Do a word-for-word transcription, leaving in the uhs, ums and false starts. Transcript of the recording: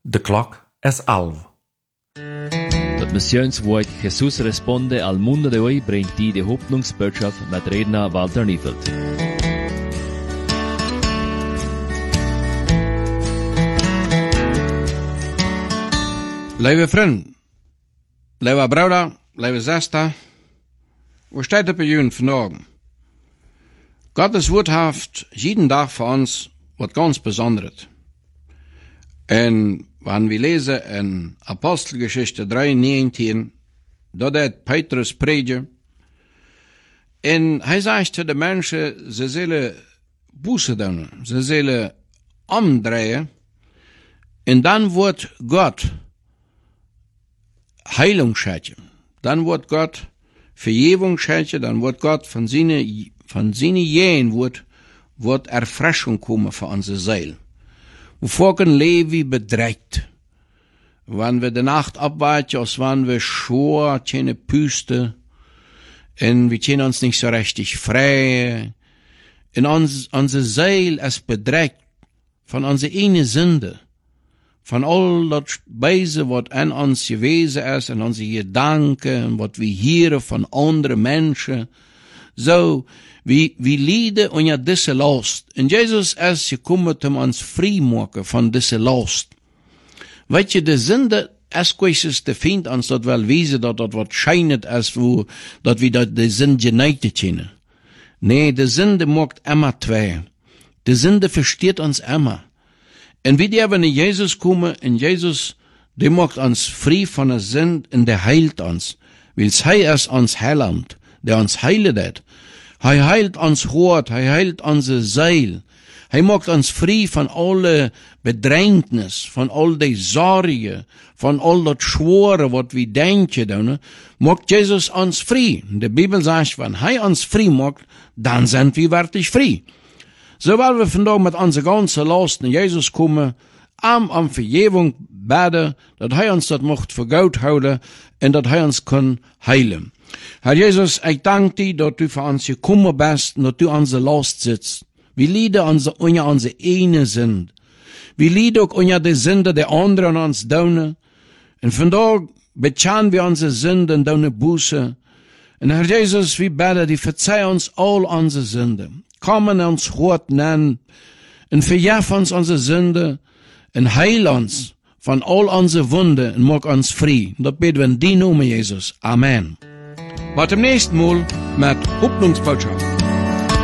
De clock es elf. Das Missionswort Jesus responde al mundo de hoy bringt die Hoffnungsbotschaft mit Redner Walter Niefeld. Lieve vriend, lieve broeder, lieve zuster, wo steht het bij jullie vandaag? Gottes woord heeft jeden dag voor ons wat ganz Besonderes. En wanneer we lezen in Apostelgeschichte drie negentien, dat deed Petrus predigen. En hij zegt tegen de mensen, ze zullen boete doen, ze zullen omdraaien. En dan wordt God Heilung schenken. Dan wordt God Vergebung schenken, dan wordt God van zijn, van zijn Jehen wordt, wordt Erfrischung komen voor onze ziel. Wovor leven we bedreigt. Wanneer we de nacht abwarten, als wanneer we schor, keine Püste, en we können uns nicht so richtig frei. En ons, onze ziel is bedreigt van onze ene Sünde. Van al dat Beise, wat an ons gewesen is, en onze Gedanken, en wat we horen van andere mensen. Zo, we, we lijden onder deze last. En Jezus is gekomen om ons vrij maken van deze last. Weet je, de Sünde is kwesties te vinden, ons dat wel wezen, dat dat wat schijnend is, wo, dat we dat de Sünde geneitet kennen. Nee, de Sünde maakt immer twee. De Sünde versteht ons immer. En wie die naar Jezus komen, en Jezus, die maakt ons vrij van de Sünde, en die heilt ons. Wils hij is ons heiland, der ons heilet het. Hij heilt ons hart, hij heilt onze ziel. Hij maakt ons vrij van alle bedrängnis, van al die zorgen, van al dat schwere wat we denken doen, maakt Jezus ons vrij. De Bibel zegt, wenn hij ons vrij maakt, dan zijn we werkelijk vrij. Zo willen we vandaag met onze ganze last naar Jezus komen, am am Vergebung bidden, dat hij ons dat mocht vergoud houden, en dat hij ons kan heilen. Herr Jezus, ik dank dir, dat u voor ons gekomen bent, dat u onze last zit. We lijden onze, onder onze ene Sünde. We lijden ook onder de Sünde der anderen ons doen. En vandaag bekennen we onze Sünde en doen boete. En Herr Jezus, we bidden, die verzeih ons al onze Sünden. Kom in ons hart nennen en vergeef ons onze Sünde en heil ons van al onze Wunden en maak ons vrij. Dat bidden we in die Namen, Jezus. Amen. Wat im nächsten Mal mit Hoffnungsbotschaft.